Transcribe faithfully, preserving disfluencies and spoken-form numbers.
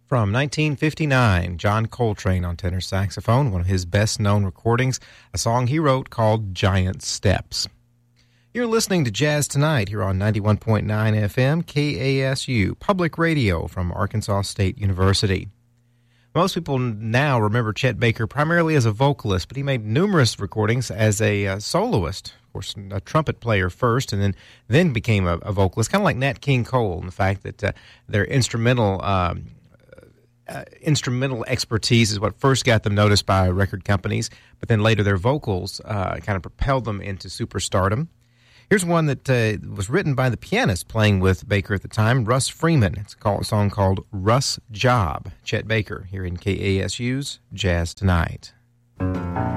From nineteen fifty-nine, John Coltrane on tenor saxophone, one of his best-known recordings, a song he wrote called Giant Steps. You're listening to Jazz Tonight here on ninety-one point nine F M, K A S U, public radio from Arkansas State University. Most people now remember Chet Baker primarily as a vocalist, but he made numerous recordings as a uh, soloist. Of course, a trumpet player first, and then then became a, a vocalist, kind of like Nat King Cole, in the fact that uh, their instrumental um, uh, instrumental expertise is what first got them noticed by record companies, but then later their vocals uh, kind of propelled them into superstardom. Here's one that uh, was written by the pianist playing with Baker at the time, Russ Freeman. It's called, a song called Russ Job. Chet Baker here in K A S U's Jazz Tonight.